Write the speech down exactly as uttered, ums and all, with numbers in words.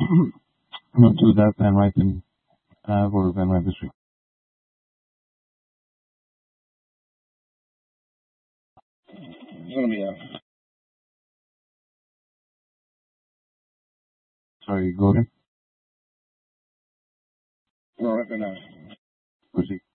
Not to that Van Rypen Ave or Van Rypen Street. It's gonna be a. Sorry, go again. Van Rypen Ave. Proceed.